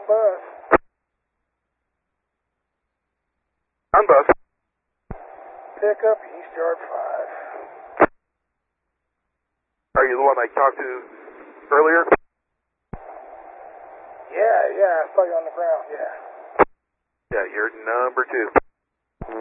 bus. On bus. Pick up East Yard 5. Are you the one I talked to earlier? Yeah, I saw you on the ground, yeah. Yeah, you're number 2.